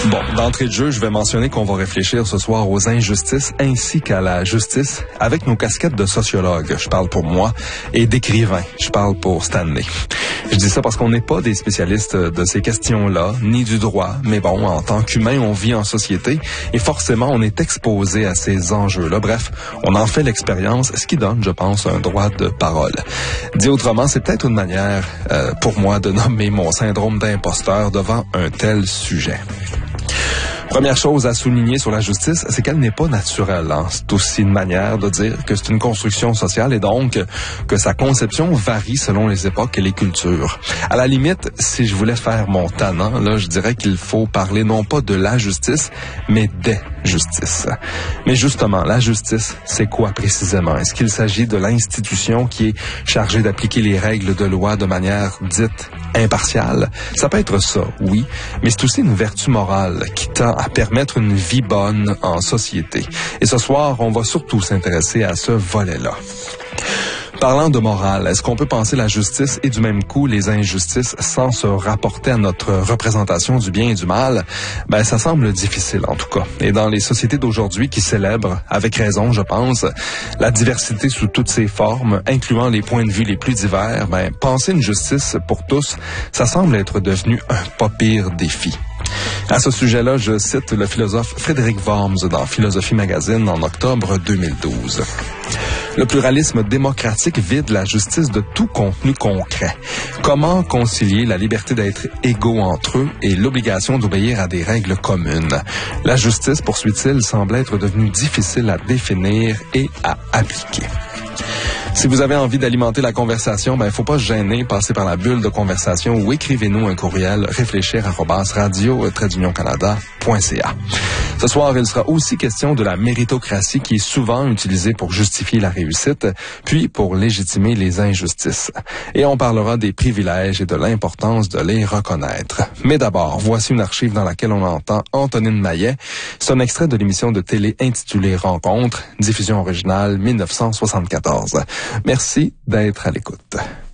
Bon, d'entrée de jeu, je vais mentionner qu'on va réfléchir ce soir aux injustices ainsi qu'à la justice avec nos casquettes de sociologue, je parle pour moi, et d'écrivain, je parle pour Stanley. Je dis ça parce qu'on n'est pas des spécialistes de ces questions-là, ni du droit, mais bon, en tant qu'humain, on vit en société et forcément, on est exposé à ces enjeux-là. Bref, on en fait l'expérience, ce qui donne, je pense, un droit de parole. Dit autrement, c'est peut-être une manière pour moi de nommer mon syndrome d'imposteur devant un tel sujet. Première chose à souligner sur la justice, c'est qu'elle n'est pas naturelle. C'est aussi une manière de dire que c'est une construction sociale et donc que sa conception varie selon les époques et les cultures. À la limite, si je voulais faire mon tannant, là, je dirais qu'il faut parler non pas de la justice, mais des justices. Mais justement, la justice, c'est quoi précisément? Est-ce qu'il s'agit de l'institution qui est chargée d'appliquer les règles de loi de manière dite impartiale? Ça peut être ça, oui, mais c'est aussi une vertu morale qui tend à permettre une vie bonne en société. Et ce soir, on va surtout s'intéresser à ce volet-là. Parlant de morale, est-ce qu'on peut penser la justice et du même coup les injustices sans se rapporter à notre représentation du bien et du mal? Ben, ça semble difficile en tout cas. Et dans les sociétés d'aujourd'hui qui célèbrent, avec raison je pense, la diversité sous toutes ses formes, incluant les points de vue les plus divers, ben, penser une justice pour tous, ça semble être devenu un pas pire défi. À ce sujet-là, je cite le philosophe Frédéric Worms dans Philosophie Magazine en octobre 2012. Le pluralisme démocratique vide la justice de tout contenu concret. Comment concilier la liberté d'être égaux entre eux et l'obligation d'obéir à des règles communes? La justice, poursuit-il, semble être devenue difficile à définir et à appliquer. Si vous avez envie d'alimenter la conversation, ben, faut pas se gêner, passer par la bulle de conversation ou écrivez-nous un courriel réfléchir@radio-canada.ca. Ce soir, il sera aussi question de la méritocratie qui est souvent utilisée pour justifier la réussite, puis pour légitimer les injustices. Et on parlera des privilèges et de l'importance de les reconnaître. Mais d'abord, voici une archive dans laquelle on entend Antonine Maillet. C'est un extrait de l'émission de télé intitulée Rencontre, diffusion originale 1974. Merci d'être à l'écoute.